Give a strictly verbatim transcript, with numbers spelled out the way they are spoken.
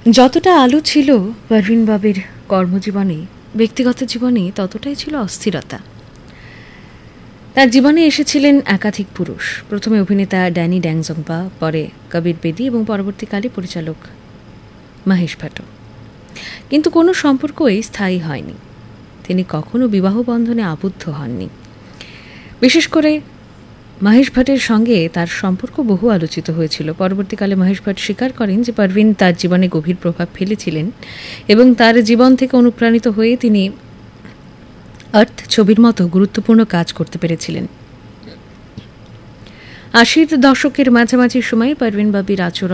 যতটা আলো ছিল পারভিন বাবির কর্মজীবনে, ব্যক্তিগত জীবনে ততটাই ছিল অস্থিরতা। তার জীবনে এসেছিলেন একাধিক পুরুষ। প্রথমে অভিনেতা ড্যানি ড্যাংজম্পা, পরে কবির বেদি এবং পরবর্তীকালে পরিচালক মহেশ ভাট। কিন্তু কোনো সম্পর্কই স্থায়ী হয়নি। তিনি কখনো বিবাহ বন্ধনে আবদ্ধ হননি। বিশেষ করে মহেশ ভাটের সঙ্গে তার সম্পর্ক বহু আলোচিত হয়েছিল। পরবর্তীকালে মহেশ ভাট স্বীকার করেন যে পারভিন তার জীবনে গভীর প্রভাব ফেলেছিলেন এবং তার জীবন থেকে অনুপ্রাণিত হয়ে তিনি আর্থ ছবির মতো গুরুত্বপূর্ণ কাজ করতে পেরেছিলেন। আশির দশকের মাঝামাঝি সময়ে পারভিন বাবির আচরণ